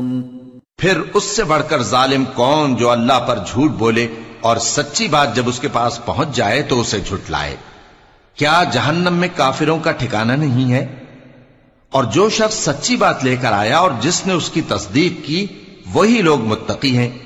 फिर उससे बढ़कर जालिम कौन जो अल्लाह पर झूठ बोले और सच्ची बात जब उसके पास पहुंच जाए तो उसे झुठलाए। क्या जहन्नम में काफिरों का ठिकाना नहीं है? और जो शख्स सच्ची बात लेकर आया और जिसने उसकी तस्दीक की वही लोग मुत्तकी हैं।